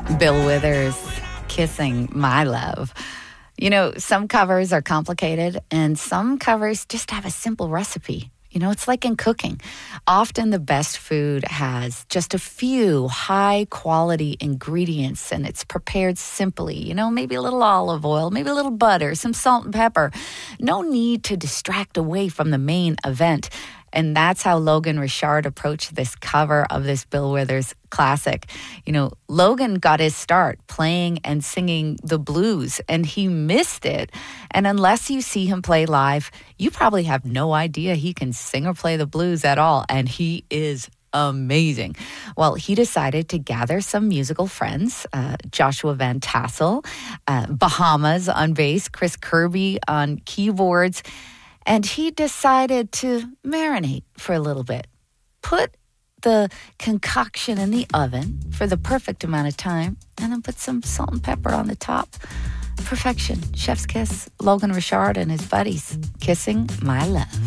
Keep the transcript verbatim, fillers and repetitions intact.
Bill Withers, Kissing My Love. You know, some covers are complicated and some covers just have a simple recipe. You know, it's like in cooking. Often the best food has just a few high-quality ingredients and it's prepared simply. You know, maybe a little olive oil, maybe a little butter, some salt and pepper. No need to distract away from the main event. And that's how Logan Richard approached this cover of this Bill Withers classic. You know, Logan got his start playing and singing the blues, and he missed it. And unless you see him play live, you probably have no idea he can sing or play the blues at all. And he is amazing. Well, he decided to gather some musical friends, uh, Joshua Van Tassel, uh, Bahamas on bass, Chris Kirby on keyboards, and he decided to marinate for a little bit. Put the concoction in the oven for the perfect amount of time, and then put some salt and pepper on the top. Perfection. Chef's kiss. Logan Richard and his buddies. Kissing My Love.